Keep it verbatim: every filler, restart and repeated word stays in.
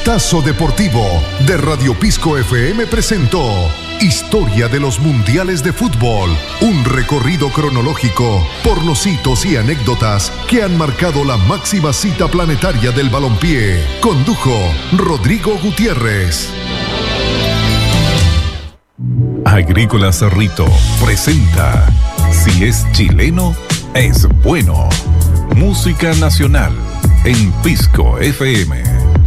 Vistazo Deportivo de Radio Pisco F M presentó Historia de los Mundiales de Fútbol, un recorrido cronológico por los hitos y anécdotas que han marcado la máxima cita planetaria del balompié. Condujo Rodrigo Gutiérrez. Agrícola Cerrito presenta Si es chileno, es bueno. Música nacional en Pisco F M.